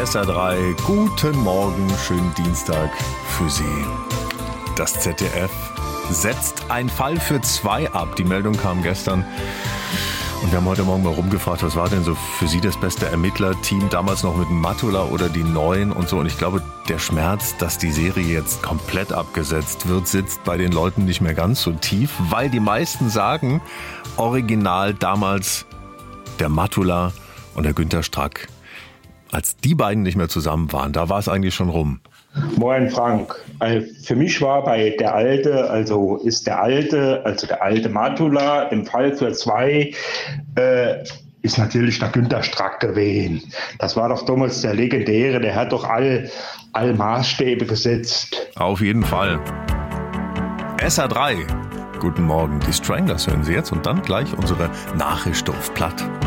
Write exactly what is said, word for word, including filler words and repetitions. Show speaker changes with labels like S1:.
S1: S R drei, guten Morgen, schönen Dienstag für Sie. Das Z D F setzt einen Fall für zwei ab. Die Meldung kam gestern. Und wir haben heute Morgen mal rumgefragt, was war denn so für Sie das beste Ermittlerteam, damals noch mit Mattula oder die Neuen und so. Und ich glaube, der Schmerz, dass die Serie jetzt komplett abgesetzt wird, sitzt bei den Leuten nicht mehr ganz so tief, weil die meisten sagen, original damals der Mattula und der Günter Strack, als die beiden nicht mehr zusammen waren, da war es eigentlich schon rum.
S2: Moin Frank, also für mich war bei der Alte, also ist der Alte, also der alte Mattula im Fall für zwei, äh, ist natürlich der Günter Strack gewesen. Das war doch damals der Legendäre, der hat doch all, all Maßstäbe gesetzt.
S1: Auf jeden Fall. S R drei, guten Morgen, die Stranglers hören Sie jetzt und dann gleich unsere Nachricht auf Platt.